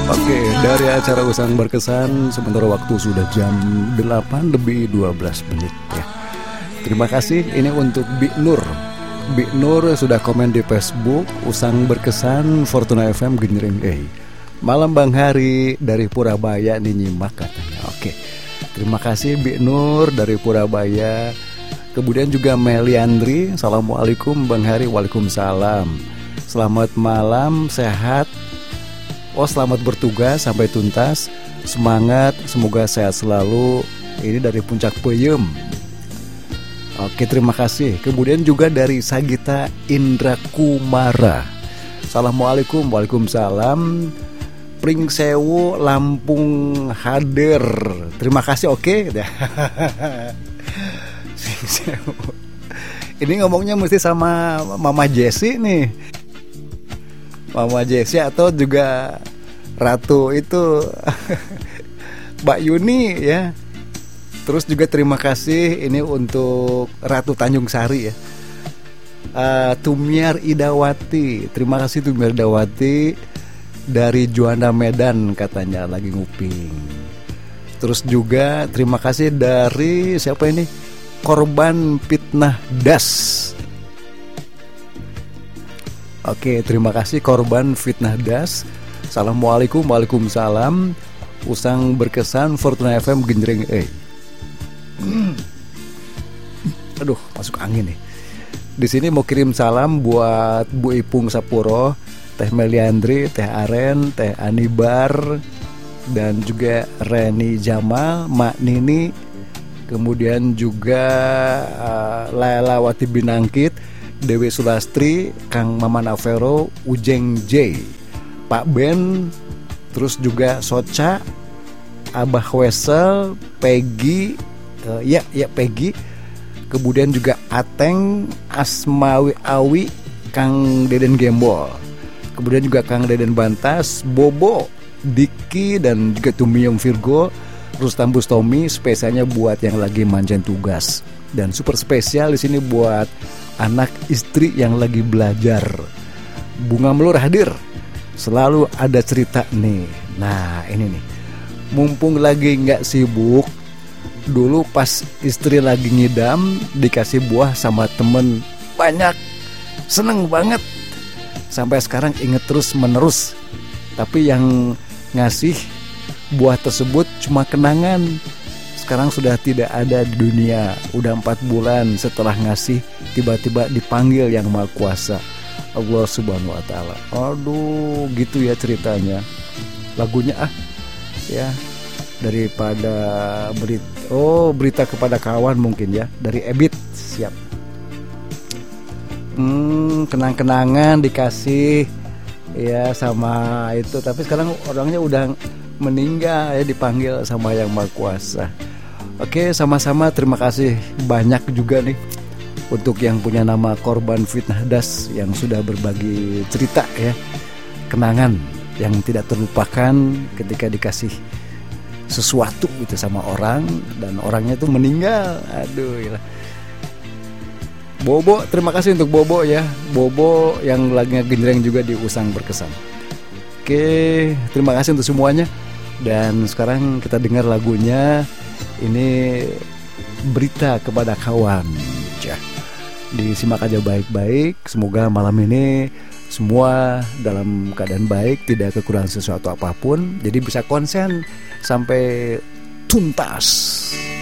Oke, dari acara Usang Berkesan, sementara waktu sudah jam 8 lebih 12 menit ya. Terima kasih, ini untuk Bi Nur. Bi Nur sudah komen di Facebook, Usang Berkesan, Fortuna FM Genjreng Malam Bang Hari dari Purabaya nih nyimak katanya. Oke, terima kasih Bi Nur dari Purabaya. Kemudian juga Meliandri, Assalamualaikum Bang Hari, Waalaikumsalam. Selamat malam, sehat. Selamat bertugas sampai tuntas. Semangat, semoga sehat selalu. Ini dari Puncak Peyem. Oke, terima kasih. Kemudian juga dari Sagita Indra Kumara. Assalamualaikum, Waalaikumsalam. Pring Sewu, Lampung hadir. Terima kasih, oke. Ini ngomongnya mesti sama Mama Jessi nih. Mama Jessi atau juga Ratu itu Mbak Yuni ya. Terus juga terima kasih ini untuk Ratu Tanjung Sari ya. Tumiar Idawati. Terima kasih Tumiar Idawati dari Juanda Medan katanya lagi nguping. Terus juga terima kasih dari siapa ini? Korban Fitnah Das. Oke, terima kasih Korban Fitnah Das. Assalamualaikum, Waalaikumsalam. Usang Berkesan, Fortuna FM Genjreng Aduh, masuk angin nih. Di sini mau kirim salam buat Bu Ipung Sapuro, Teh Meliandri, Teh Aren, Teh Anibar, dan juga Reni Jamal, Mak Nini, kemudian juga Laila Wati Binangkit, Dewi Sulastri, Kang Maman Avero, Ujeng J, Pak Ben, terus juga Soca, Abah Wesel, Peggy, Peggy, kemudian juga Ateng, Asmawi Awi, Kang Deden Gembol, kemudian juga Kang Deden Bantas, Bobo, Diki, dan juga Tumium Virgo, Rustam Bustomi, spesialnya buat yang lagi manjain tugas, dan super spesial di sini buat anak istri yang lagi belajar. Bunga Melur hadir. Selalu ada cerita nih. Nah ini nih, mumpung lagi gak sibuk, dulu pas istri lagi ngidam dikasih buah sama temen banyak, seneng banget. Sampai sekarang inget terus menerus. Tapi yang ngasih buah tersebut cuma kenangan. Sekarang sudah tidak ada di dunia. Udah 4 bulan setelah ngasih, tiba-tiba dipanggil Yang Maha Kuasa, Allah Subhanahu wa Ta'ala. Aduh, gitu ya ceritanya. Lagunya ya, daripada berita kepada kawan mungkin ya, dari Ebit. Siap. Kenang-kenangan dikasih ya sama itu. Tapi sekarang orangnya udah meninggal ya, dipanggil sama Yang Maha Kuasa. Oke, sama-sama terima kasih banyak juga nih untuk yang punya nama Korban Fitnah Das yang sudah berbagi cerita ya, kenangan yang tidak terlupakan ketika dikasih sesuatu gitu sama orang dan orangnya tuh meninggal. Aduh ya. Bobo, terima kasih untuk Bobo ya. Bobo yang lagi ngegenjreng juga di Usang Berkesan. Oke, terima kasih untuk semuanya. Dan sekarang kita dengar lagunya. Ini Berita Kepada Kawan. Disimak aja baik-baik. Semoga malam ini semua dalam keadaan baik, tidak kekurangan sesuatu apapun. Jadi bisa konsen sampai tuntas.